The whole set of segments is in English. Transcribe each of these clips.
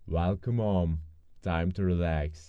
Welcome home. Time to relax.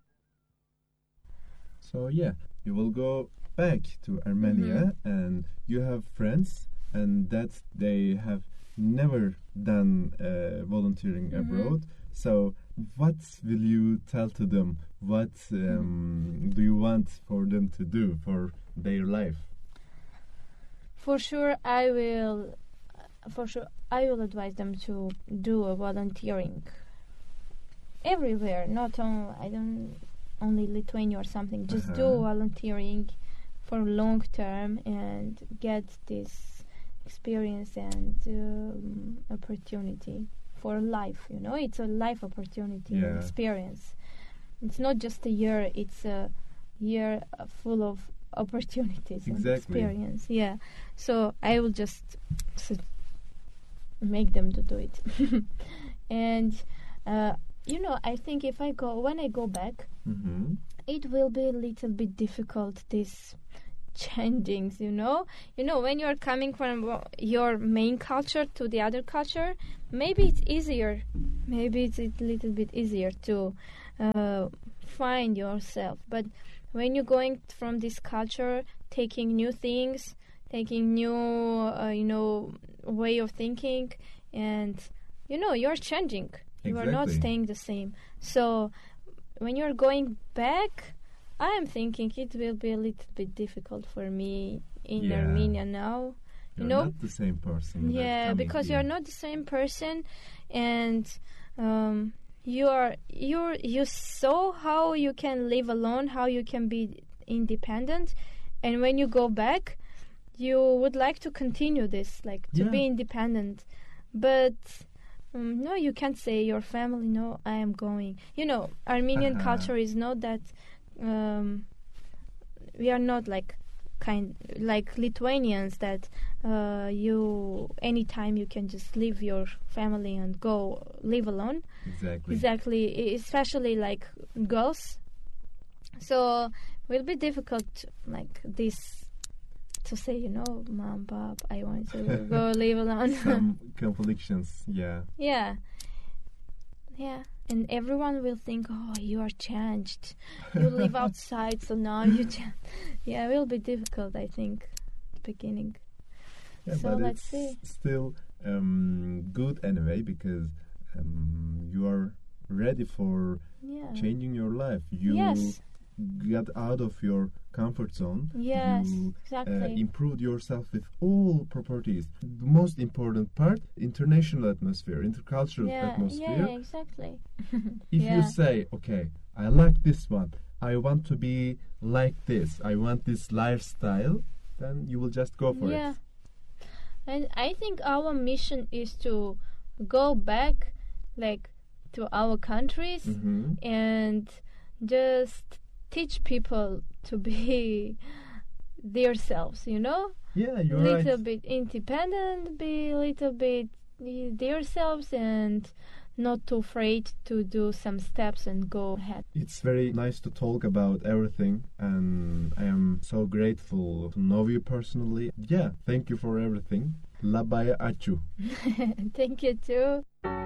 So yeah, you will go back to Armenia and you have friends and that they have never done volunteering abroad. So what will you tell to them? What do you want for them to do for their life? For sure, I will. For sure, I will advise them to do a volunteering everywhere. Not on I don't only Lithuania or something. Just do volunteering for long term and get this experience and opportunity for life. You know, it's a life opportunity and experience. It's not just a year. It's a year full of opportunities and experience. Yeah. So I will just make them to do it. And I think when I go back, it will be a little bit difficult, these changings, when you're coming from your main culture to the other culture, maybe it's easier, maybe it's a little bit easier to find yourself. But when you're going from this culture, taking new things, taking new way of thinking, and you're changing. You are not staying the same. So when you're going back, I am thinking it will be a little bit difficult for me in Armenia now. You're not the same person. Yeah, because you're not the same person, and you saw how you can live alone, how you can be independent, and when you go back, you would like to continue this, like to be independent, but no, you can't say your family, no, I am going. Armenian culture is not that. We are not like Lithuanians that anytime you can just leave your family and go live alone. Exactly, especially like girls. So it will be difficult like this to say, Mom, Pop, I want to go live alone. Some conflicts, Yeah. And everyone will think, oh, you are changed. You live outside, so now you change. Yeah, it will be difficult, I think, at the beginning. Yeah, so but let's it's see. Still good anyway, because you are ready for changing your life. You got out of your comfort zone. Yes, you exactly. Improved yourself with all properties. The most important part, international atmosphere, intercultural atmosphere. Yeah, exactly. If you say, okay, I like this one, I want to be like this, I want this lifestyle, then you will just go for it. Yeah. And I think our mission is to go back, like, to our countries and just teach people to be themselves, Yeah, you're right. Little right. bit independent, be a little bit themselves, and not too afraid to do some steps and go ahead. It's very nice to talk about everything, and I am so grateful to know you personally. Yeah, thank you for everything. Labaya Achu. Thank you too.